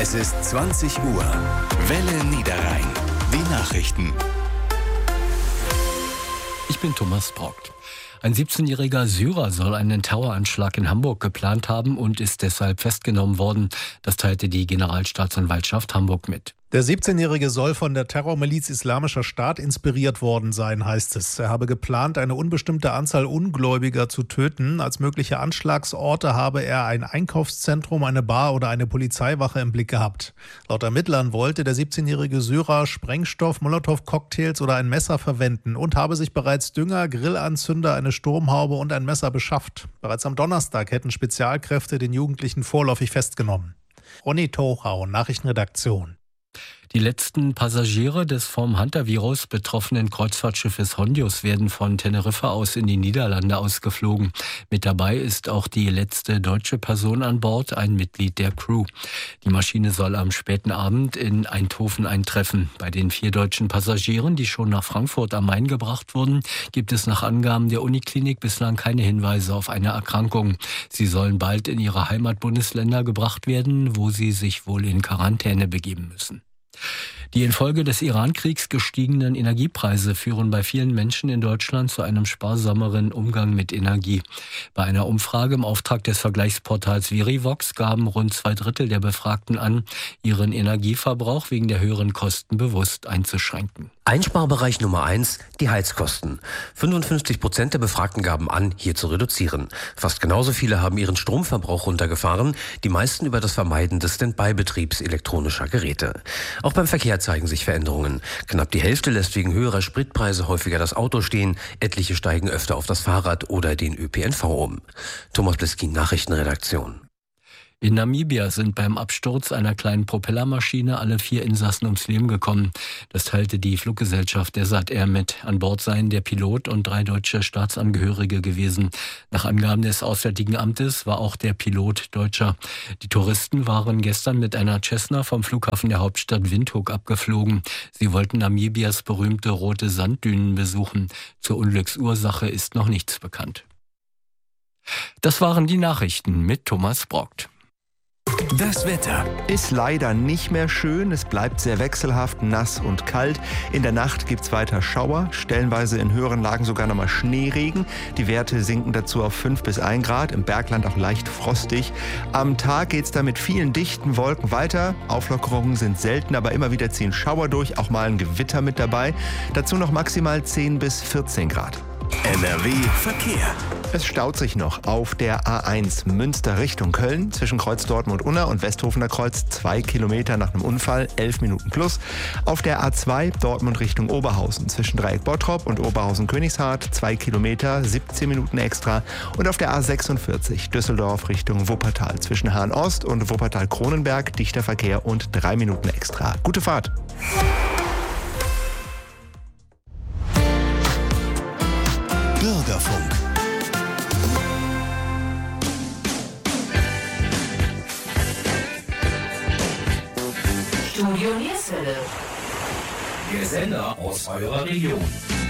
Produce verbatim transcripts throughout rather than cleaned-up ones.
Es ist zwanzig Uhr. Welle Niederrhein. Die Nachrichten. Ich bin Thomas Brockt. Ein siebzehnjähriger Syrer soll einen Terroranschlag in Hamburg geplant haben und ist deshalb festgenommen worden. Das teilte die Generalstaatsanwaltschaft Hamburg mit. Der siebzehnjährige soll von der Terrormiliz Islamischer Staat inspiriert worden sein, heißt es. Er habe geplant, eine unbestimmte Anzahl Ungläubiger zu töten. Als mögliche Anschlagsorte habe er ein Einkaufszentrum, eine Bar oder eine Polizeiwache im Blick gehabt. Laut Ermittlern wollte der siebzehnjährige Syrer Sprengstoff, Molotow-Cocktails oder ein Messer verwenden und habe sich bereits Dünger, Grillanzünder, eine Sturmhaube und ein Messer beschafft. Bereits am Donnerstag hätten Spezialkräfte den Jugendlichen vorläufig festgenommen. Ronny Tochau, Nachrichtenredaktion. Die letzten Passagiere des vom Hunter-Virus betroffenen Kreuzfahrtschiffes Hondius werden von Teneriffa aus in die Niederlande ausgeflogen. Mit dabei ist auch die letzte deutsche Person an Bord, ein Mitglied der Crew. Die Maschine soll am späten Abend in Eindhoven eintreffen. Bei den vier deutschen Passagieren, die schon nach Frankfurt am Main gebracht wurden, gibt es nach Angaben der Uniklinik bislang keine Hinweise auf eine Erkrankung. Sie sollen bald in ihre Heimatbundesländer gebracht werden, wo sie sich wohl in Quarantäne begeben müssen. Die infolge des Iran-Kriegs gestiegenen Energiepreise führen bei vielen Menschen in Deutschland zu einem sparsameren Umgang mit Energie. Bei einer Umfrage im Auftrag des Vergleichsportals Verivox gaben rund zwei Drittel der Befragten an, ihren Energieverbrauch wegen der höheren Kosten bewusst einzuschränken. Einsparbereich Nummer eins, die Heizkosten. fünfundfünfzig Prozent der Befragten gaben an, hier zu reduzieren. Fast genauso viele haben ihren Stromverbrauch runtergefahren, die meisten über das Vermeiden des Standby-Betriebs elektronischer Geräte. Auch beim Verkehr zeigen sich Veränderungen. Knapp die Hälfte lässt wegen höherer Spritpreise häufiger das Auto stehen, etliche steigen öfter auf das Fahrrad oder den Ö P N V um. Thomas Bliskin, Nachrichtenredaktion. In Namibia sind beim Absturz einer kleinen Propellermaschine alle vier Insassen ums Leben gekommen. Das teilte die Fluggesellschaft der S A T Air mit. An Bord seien der Pilot und drei deutsche Staatsangehörige gewesen. Nach Angaben des Auswärtigen Amtes war auch der Pilot Deutscher. Die Touristen waren gestern mit einer Cessna vom Flughafen der Hauptstadt Windhoek abgeflogen. Sie wollten Namibias berühmte rote Sanddünen besuchen. Zur Unglücksursache ist noch nichts bekannt. Das waren die Nachrichten mit Thomas Brockt. Das Wetter ist leider nicht mehr schön. Es bleibt sehr wechselhaft, nass und kalt. In der Nacht gibt es weiter Schauer, stellenweise in höheren Lagen sogar nochmal Schneeregen. Die Werte sinken dazu auf fünf bis ein Grad, im Bergland auch leicht frostig. Am Tag geht es dann mit vielen dichten Wolken weiter. Auflockerungen sind selten, aber immer wieder ziehen Schauer durch, auch mal ein Gewitter mit dabei. Dazu noch maximal zehn bis vierzehn Grad. N R W Verkehr. Es staut sich noch auf der A eins Münster Richtung Köln zwischen Kreuz Dortmund-Unna und Westhofener Kreuz zwei Kilometer nach einem Unfall, elf Minuten plus. Auf der A zwei Dortmund Richtung Oberhausen zwischen Dreieck Bottrop und Oberhausen-Königshardt zwei Kilometer, siebzehn Minuten extra. Und auf der A sechsundvierzig Düsseldorf Richtung Wuppertal zwischen Hahn-Ost und Wuppertal-Kronenberg dichter Verkehr und drei Minuten extra. Gute Fahrt! Bürgerfunk. Studio Nierswelle. Der Sender aus eurer Region.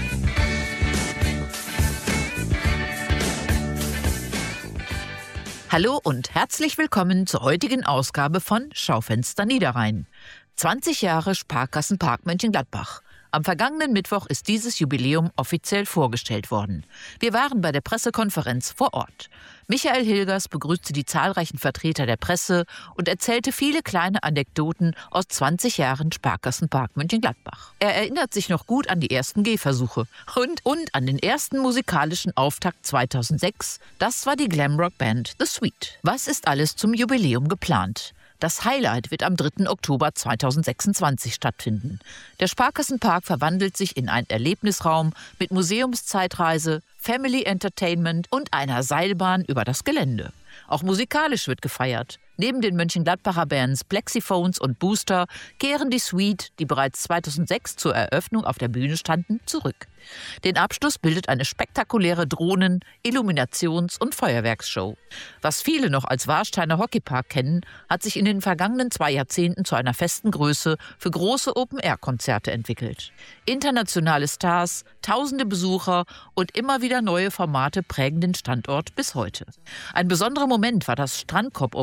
Hallo und herzlich willkommen zur heutigen Ausgabe von Schaufenster Niederrhein. zwanzig Jahre Sparkassenpark Mönchengladbach. Am vergangenen Mittwoch ist dieses Jubiläum offiziell vorgestellt worden. Wir waren bei der Pressekonferenz vor Ort. Michael Hilgers begrüßte die zahlreichen Vertreter der Presse und erzählte viele kleine Anekdoten aus zwanzig Jahren Sparkassenpark Mönchengladbach. Er erinnert sich noch gut an die ersten Gehversuche und, und an den ersten musikalischen Auftakt zweitausendsechs. Das war die Glamrock-Band The Sweet. Was ist alles zum Jubiläum geplant? Das Highlight wird am dritten Oktober zweitausendsechsundzwanzig stattfinden. Der Sparkassenpark verwandelt sich in einen Erlebnisraum mit Museumszeitreise, Family Entertainment und einer Seilbahn über das Gelände. Auch musikalisch wird gefeiert. Neben den Mönchengladbacher Bands Plexiphones und Booster kehren die Sweet, die bereits zweitausendsechs zur Eröffnung auf der Bühne standen, zurück. Den Abschluss bildet eine spektakuläre Drohnen-, Illuminations- und Feuerwerksshow. Was viele noch als Warsteiner Hockeypark kennen, hat sich in den vergangenen zwei Jahrzehnten zu einer festen Größe für große Open-Air-Konzerte entwickelt. Internationale Stars, tausende Besucher und immer wieder neue Formate prägen den Standort bis heute. Ein besonderer Moment war das Strandkorb Open Air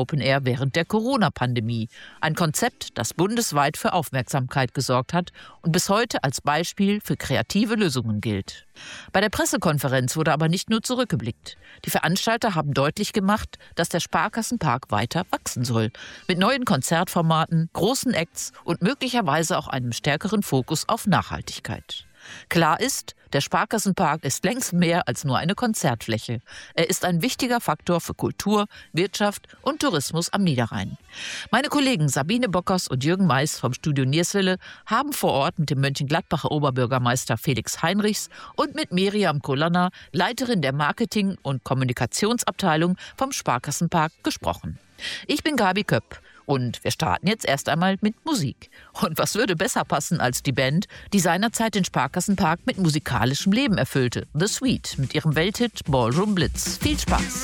während der Corona-Pandemie. Ein Konzept, das bundesweit für Aufmerksamkeit gesorgt hat und bis heute als Beispiel für kreative Lösungen gilt. Bei der Pressekonferenz wurde aber nicht nur zurückgeblickt. Die Veranstalter haben deutlich gemacht, dass der Sparkassenpark weiter wachsen soll. Mit neuen Konzertformaten, großen Acts und möglicherweise auch einem stärkeren Fokus auf Nachhaltigkeit. Klar ist, der Sparkassenpark ist längst mehr als nur eine Konzertfläche. Er ist ein wichtiger Faktor für Kultur, Wirtschaft und Tourismus am Niederrhein. Meine Kollegen Sabine Bockers und Jürgen Mais vom Studio Nierswelle haben vor Ort mit dem Mönchengladbacher Oberbürgermeister Felix Heinrichs und mit Miriam Kolonner, Leiterin der Marketing- und Kommunikationsabteilung vom Sparkassenpark, gesprochen. Ich bin Gabi Köpp. Und wir starten jetzt erst einmal mit Musik. Und was würde besser passen als die Band, die seinerzeit den Sparkassenpark mit musikalischem Leben erfüllte? The Sweet mit ihrem Welthit Ballroom Blitz. Viel Spaß!